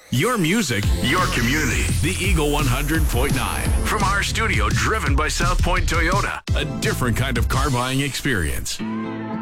Your music, your community. The Eagle 100.9. From our studio driven by South Point Toyota. A different kind of car buying experience.